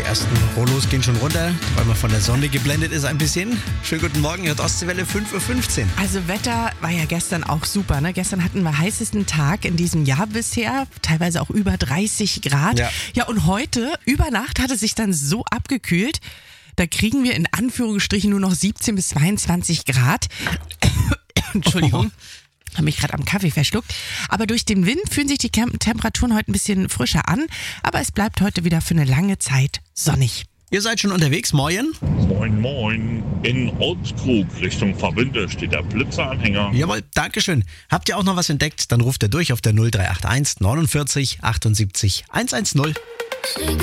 ersten Rollos gehen schon runter, weil man von der Sonne geblendet ist ein bisschen. Schönen guten Morgen, hier hat Ostseewelle 5:15 Uhr. Also Wetter war ja gestern auch super, ne? Gestern hatten wir heißesten Tag in diesem Jahr bisher, teilweise auch über 30 Grad. Ja, und heute, über Nacht, hat es sich dann so abgekühlt, da kriegen wir in Anführungsstrichen nur noch 17 bis 22 Grad. Entschuldigung. Habe mich gerade am Kaffee verschluckt. Aber durch den Wind fühlen sich die Temperaturen heute ein bisschen frischer an. Aber es bleibt heute wieder für eine lange Zeit sonnig. Ihr seid schon unterwegs, moin? Moin, moin. In Holzkrug Richtung Verbünde steht der Blitzeranhänger. Jawohl, dankeschön. Habt ihr auch noch was entdeckt? Dann ruft ihr durch auf der 0381 49 78 110.